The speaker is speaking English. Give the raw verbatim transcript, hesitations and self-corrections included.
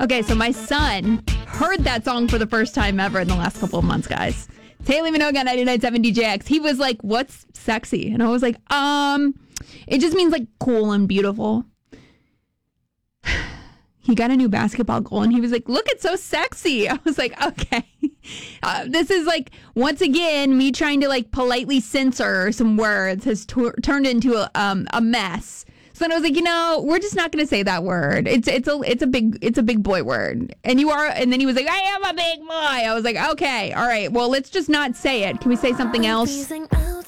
Okay, so my son heard that song for the first time ever in the last couple of months, guys. It's Haley Minogue on ninety-nine point seven D J X. He was like, what's sexy? And I was like, um, it just means like cool and beautiful. He got a new basketball goal and he was like, look, it's so sexy. I was like, okay. Uh, this is like, once again, me trying to like politely censor some words has t- turned into a, um, a mess. So then I was like, you know, we're just not going to say that word. It's it's a it's a big it's a big boy word. And you are. And then he was like, I am a big boy. I was like, okay, all right. Well, let's just not say it. Can we say something else?